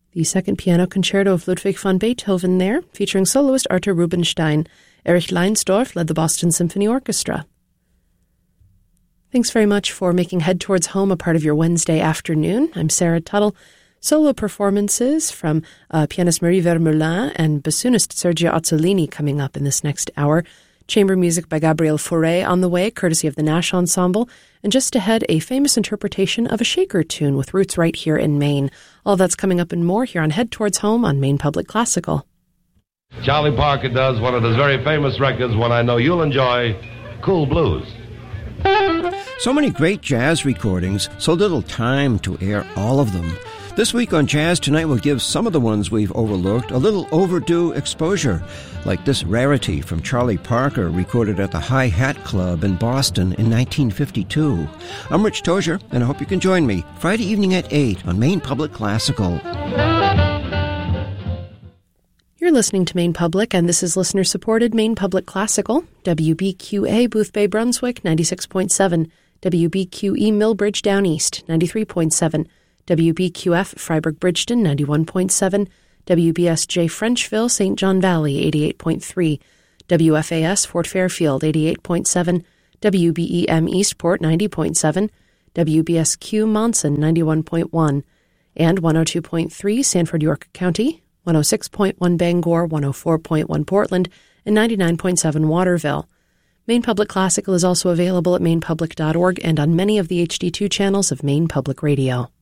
The second piano concerto of Ludwig van Beethoven there, featuring soloist Arthur Rubinstein. Erich Leinsdorf led the Boston Symphony Orchestra. Thanks very much for making Head Towards Home a part of your Wednesday afternoon. I'm Sarah Tuttle. Solo performances from pianist Marie Vermeulen and bassoonist Sergio Azzolini coming up in this next hour. Chamber music by Gabriel Fauré on the way, courtesy of the Nash Ensemble. And just ahead, a famous interpretation of a Shaker tune with roots right here in Maine. All that's coming up and more here on Head Towards Home on Maine Public Classical. Charlie Parker does one of his very famous records, one I know you'll enjoy, Cool Blues. So many great jazz recordings, so little time to air all of them. This week on Jazz Tonight, we'll give some of the ones we've overlooked a little overdue exposure, like this rarity from Charlie Parker, recorded at the High Hat Club in Boston in 1952. I'm Rich Tozier, and I hope you can join me Friday evening at 8 on Maine Public Classical. You're listening to Maine Public, and this is listener-supported Maine Public Classical, WBQA Boothbay Brunswick, 96.7, WBQE Millbridge Down East, 93.7, WBQF Freiburg Bridgeton, 91.7, WBSJ Frenchville, St. John Valley, 88.3, WFAS Fort Fairfield, 88.7, WBEM Eastport, 90.7, WBSQ Monson, 91.1, and 102.3 Sanford York County, 106.1 Bangor, 104.1 Portland, and 99.7 Waterville. Maine Public Classical is also available at mainepublic.org and on many of the HD2 channels of Maine Public Radio.